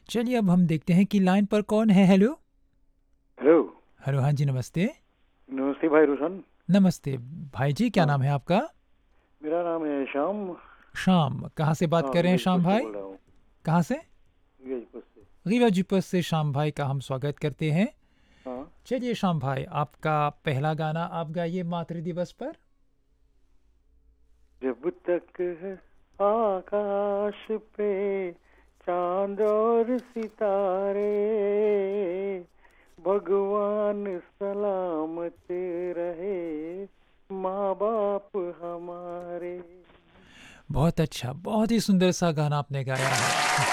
चलिए अब हम देखते हैं कि लाइन पर कौन है। हेलो। हेलो। हेलो, हाँ जी, नमस्ते। नमस्ते भाई रोशन। नमस्ते। भाई जी, क्या हाँ, नाम है आपका? मेरा नाम है श्याम। शाम। कहाँ से बात हाँ, कर रहे हैं वीरजपुर शाम से भाई? बोल रहा हूँ। कहाँ से? वीरजपुर से। रीवा जुपस से शाम भाई का हम स्वागत करते हैं। हाँ। चलिए शाम भाई, आपका पहला गाना आप गाइए मातृ दिवस पर। जब तक है आकाश पे चांद और सितारे, भगवान सलामत रहे माँ बाप हमारे। बहुत अच्छा, बहुत ही सुंदर सा गाना आपने गाया है।